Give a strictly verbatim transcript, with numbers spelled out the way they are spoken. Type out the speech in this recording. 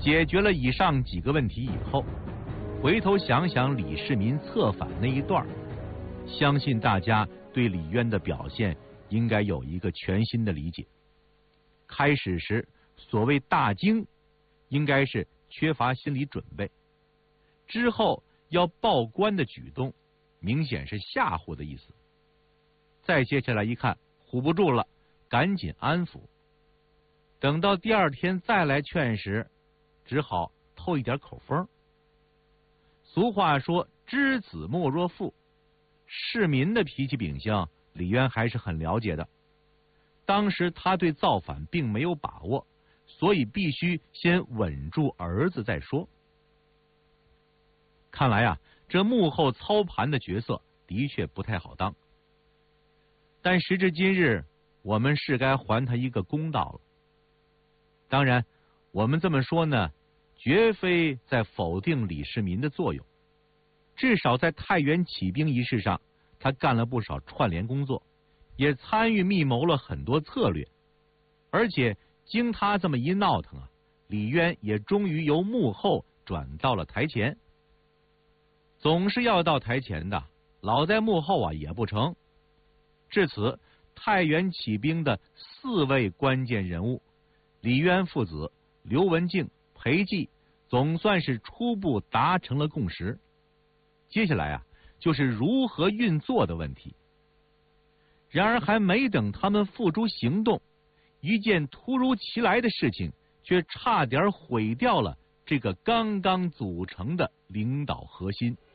解决了以上几个问题以后，回头想想李世民策反那一段，相信大家对李渊的表现应该有一个全新的理解。开始时所谓大惊，应该是缺乏心理准备，之后要报官的举动明显是吓唬的意思。再接下来一看唬不住了，赶紧安抚。等到第二天再来劝时，只好透一点口风。俗话说知子莫若父，市民的脾气秉性李渊还是很了解的。当时他对造反并没有把握，所以必须先稳住儿子再说。看来啊，这幕后操盘的角色的确不太好当。但时至今日，我们是该还他一个公道了。当然，我们这么说呢，绝非在否定李世民的作用。至少在太原起兵一事上，他干了不少串联工作，也参与密谋了很多策略。而且经他这么一闹腾啊，李渊也终于由幕后转到了台前。总是要到台前的，老在幕后啊也不成。至此，太原起兵的四位关键人物，李渊父子、刘文静、裴寂，总算是初步达成了共识。接下来啊，就是如何运作的问题。然而还没等他们付诸行动，一件突如其来的事情却差点毁掉了这个刚刚组成的领导核心。